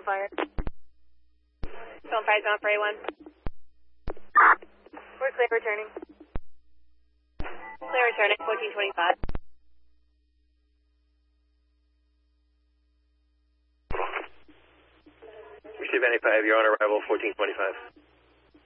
fire. Zone fire, zone for A1. We're clear returning. Clear returning, 1425. Receive 95, you're on arrival, 1425.